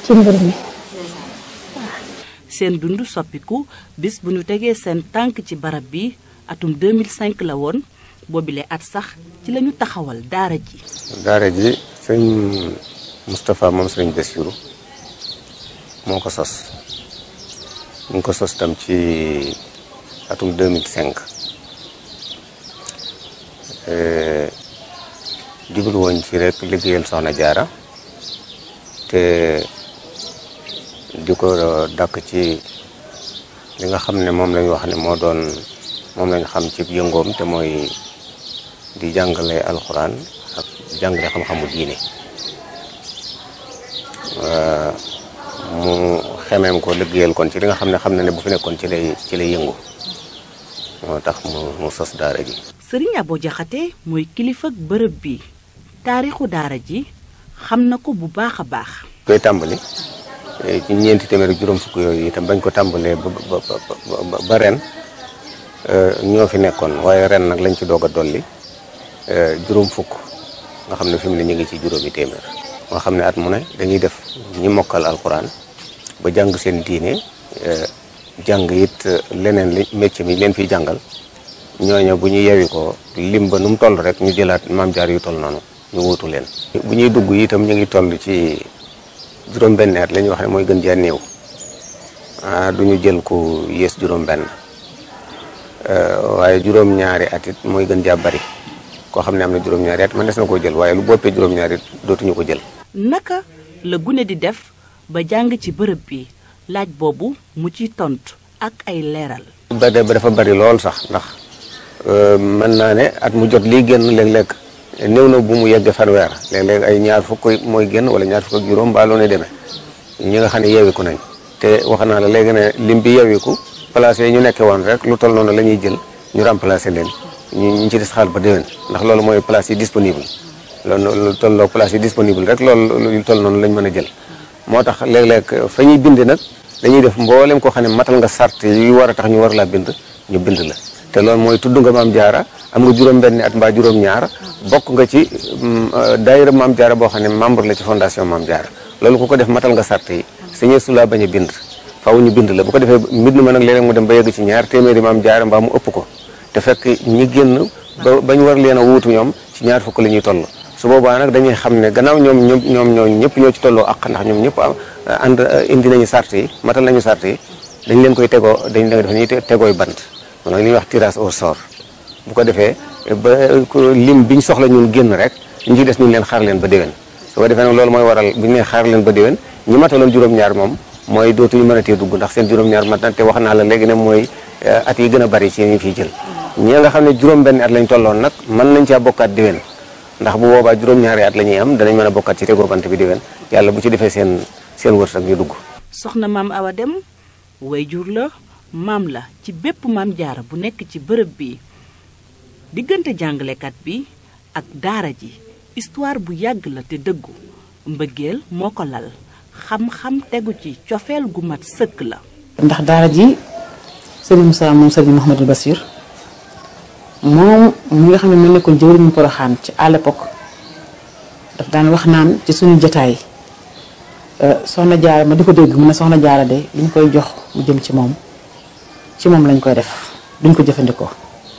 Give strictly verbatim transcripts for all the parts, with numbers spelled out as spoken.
ci mbir mi. seen dund soppiku bis bu ñu tegee seen tànk ci barab bi atum deux mille cinq la woon boobile at sax ci lañu taxawal daara ji. daara ji sëñ Moustapha moom sëñ Bassirou moo ko sos ñu ngi ko sos tam ci atum deux mille cinq jublu woon ci rek liggéeyal Soxna Jaara te di ko dàkk ci li nga xam ne moom lañu wax ne moo doon moom lañu xam ci yëngoom te mooy di jàngale alxuraan ak jàngale xam-xamu diine mu xemeem ko liggéeyal kon ci li nga xam ne xam na ne bu fi nekkoon ci lay ci lay yëngu moo tax mu mu sos daara ji. Sëriñ Abo Jaxate mooy kilifa bërëb bi taarixu daara ji xam na ko bu baax a baax. koy tàmbali ci ñeenti téeméer ak juróom fukk yooyu itam bañ ko tàmbalee ba ba ba ren ñoo fi nekkoon waaye ren nag lañ ci doog a dolli juróom fukk nga xam ne fi mu ne ñu ngi ci juróomi téeméer. nga xam ne at mu ne dañuy def ñi mokkal alxuraan ba jàng seen diine jàng it leneen li métier mi leen fiy jàngal ñooñu bu ñu yewi ko lim ba nu mu toll rek ñu jëlaat maam jaar yu toll noonu ñu wuutu leen. bu ñuy dugg itam ñu ngi toll ci juróom-benn at la ñuy wax ne mooy gën jaa néew ah du ñu jël ku yées juróom-benn waaye juróom-ñaari at it mooy gën jaa bari koo xam ne am na juróom-ñaari at man des na koo jël waaye lu boppee juróom-ñaari it dootuñu ko jël. naka la gune di def ba jàng ci bërëb bi laaj boobu mu ci tontu ak ay leeral. ba de ba dafa bari lool sax ndax mën naa ne at mu jot lii génn léeg-léeg néew na bu mu yegg fanweer léeg-léeg ay ñaar fukk mooy génn wala ñaar fukk ak juróom ba loo ne demee ñi nga xam ne yeewiku nañ te wax naa la léegi ne lim bi yeewiku place yi ñu nekkee woon rek lu toll noonu la ñuy jël ñu remplacer leen ñu ñu ci des xaal ba déwén ndax loolu mooy place yi disponible loolu lu tolloo place yi disponible rek loolu lu toll noonu lañ mën a jël moo tax léeg-léeg fa ñuy bind nag dañuy def mboolem koo xam ne matal nga sart yi war a tax ñu war laa bind ñu bind la te loolu mooy tudd nga maam jaara am nga juróom-benni at mbaa juróom-ñaar bokk nga ci daayira maam jaara boo xam ne membre la ci fondation maam jaara loolu ku ko def matal nga sart yi sañee su laa bañ a bind faaw ñu bind la bu ko defee mbind ma nag léeg-léeg mu dem ba yegg ci ñaar téeméeri maam jaara mbaa mu ëpp ko te fekk ñi génn ba bañ war leen a wuutu ñoom ci ñaar fukk la ñuy toll su boobaa nag dañuy xam ne gannaaw ñoom ñoom ñoom ñoo ñëpp ñoo ci tolloo ak ndax ñoom ñëpp ànd indi nañu sart yi matal nañu sart yi dañ leen koy tegoo dañ leen def ñuy tegooy bant moom nag li ñuy wax tirage au sort bu ko defee ba lim biñ soxla ñun génn rek ñu ci des ñu leen xaar leen ba déwén su ko defee nag loolu mooy waral bu ñu nee xaar leen ba déwén ñi mataloon juróom-ñaar moom mooy dootuñu mën a tee dugg ndax seen juróom-ñaar mat na te wax naa la léegi ne mooy at yi gën a bari ci ñu fiy jël ñi nga xam ne juróom-benn at lañ tolloon nag mën nañ caa bokkaat déwén ndax bu boobaa juróom-ñaari at la ñuy am danañ mën a bokkaat ci tegoo bant bi déwén yàlla bu ci defee seen seen wërsëg ñu dugg. soxna maam Awa Dem wayjur la maam la ci bépp maam jaara bu nekk ci bërëb bi diggante jàngalekat bi ak daara ji histoire bu yàgg la te dëggu mbëggeel moo ko lal xam-xam tegu ci cofeel gu mat sëkk la. ndax daara ji sëriñ Moussa moom sëriñ Mouhamadou Bassir moom mi nga xam ne mu nekkoon jëwriñu Poroxaan ci à l'époque daf daan wax naan ci suñu jotaay soxna jaara ma di ko dégg mu ne soxna jaara de li ñu koy jox mu jëm ci moom ci moom lañ koy def duñ ko jëfandikoo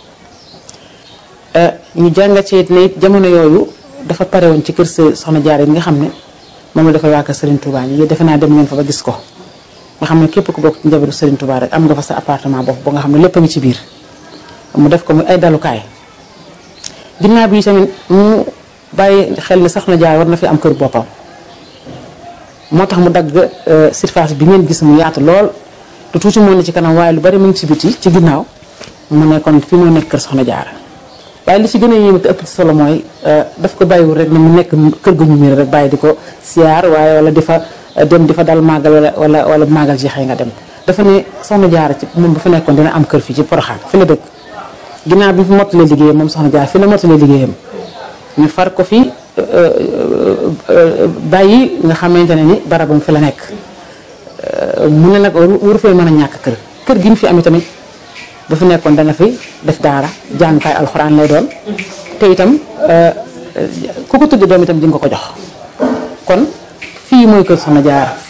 ñu jàngat ci ne it jamono yooyu dafa pare woon ci kër soxna jaara yi nga xam ne moom la dafa waa kër Serigne Touba yi defe naa dem ngeen fa ba gis ko nga xam ne képp ku bokk ci njabootu Serigne Touba rek am nga fa sa appartement bopp ba nga xam ne lépp a ngi ci biir mu def ko muy ay dalukaay ginnaaw bi tamit mu bàyyi xel ne soxna jaara war na fi am kër boppam moo tax mu dagg surface bi ngeen gis mu yaatu lool te tuuti moo ne ci kanam waaye lu bari mu ngi ci biti ci ginnaaw mu ne kon fi moo nekk kër soxna jaara waaye li ci gën a yéeme te ëpp ci solo mooy daf ko bàyyiwul rek ne mu nekk kër gu ñu miir rek bàyyi di ko siyaar waaye wala di fa dem di fa dal màggal wala wala wala màggal jeexee nga dem dafa ne soxna jaara ci moom bu fa nekkoon dina am kër fii ci Poroxaan fi la dëkk ginnaaw bi fi mottalee liggéeyam moom soxna jaara fi la mottalee liggéeyam ñu far ko fi bàyyi nga xamante ne ni barabam fi la nekk mu ne nag waru fay mën a ñàkk kër kër gi ñu fi amee tamit ba fi nekkoon dana fi def daara jàngukaay alxuraan lay doon te itam ku ko tudd doom itam di nga ko jox kon fii mooy kër soxna jaara